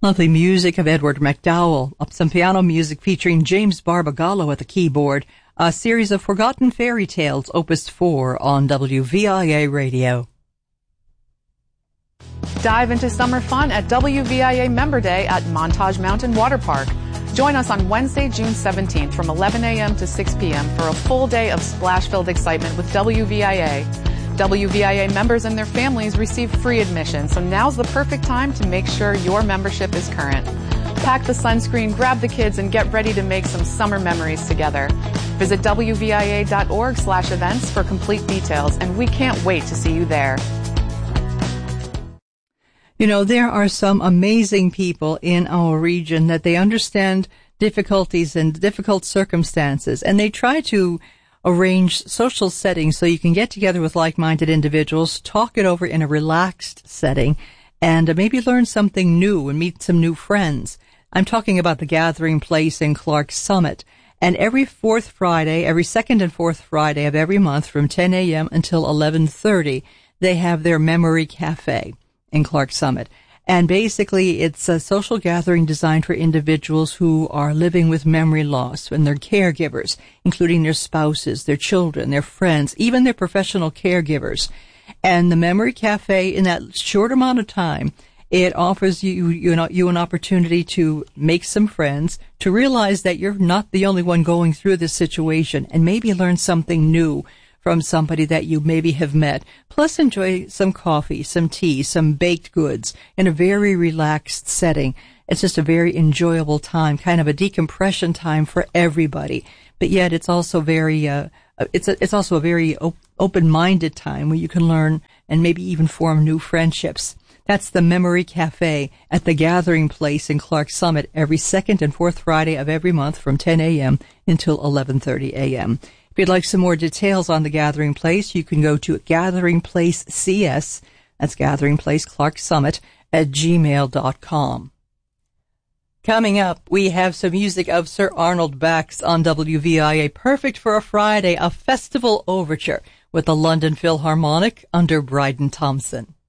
Lovely music of Edward McDowell, some piano music featuring James Barbagallo at the keyboard, a series of Forgotten Fairy Tales, Opus 4 on WVIA Radio. Dive into summer fun at WVIA Member Day at Montage Mountain Water Park. Join us on Wednesday, June 17th from 11 a.m. to 6 p.m. for a full day of splash-filled excitement with WVIA. WVIA members and their families receive free admission, so now's the perfect time to make sure your membership is current. Pack the sunscreen, grab the kids, and get ready to make some summer memories together. Visit WVIA.org/events for complete details, and we can't wait to see you there. You know, there are some amazing people in our region that they understand difficulties and difficult circumstances, and they try to arrange social settings so you can get together with like-minded individuals, talk it over in a relaxed setting, and maybe learn something new and meet some new friends. I'm talking about the Gathering Place in Clark Summit. And every second and fourth Friday of every month from 10 a.m. until 11:30, they have their Memory Cafe in Clark Summit. And basically, it's a social gathering designed for individuals who are living with memory loss and their caregivers, including their spouses, their children, their friends, even their professional caregivers. And the Memory Cafe, in that short amount of time, it offers you an opportunity to make some friends, to realize that you're not the only one going through this situation, and maybe learn something new from somebody that you maybe have met, plus enjoy some coffee, some tea, some baked goods in a very relaxed setting. It's just a very enjoyable time, kind of a decompression time for everybody. But yet it's also very, it's also a very open-minded time where you can learn and maybe even form new friendships. That's the Memory Cafe at the Gathering Place in Clark Summit every second and fourth Friday of every month from 10 a.m. until 11:30 a.m. If you'd like some more details on the Gathering Place, you can go to Gathering Place CS, that's Gathering Place Clark Summit, at gmail.com. Coming up, we have some music of Sir Arnold Bax on WVIA, perfect for a Friday, a festival overture with the London Philharmonic under Bryden Thompson.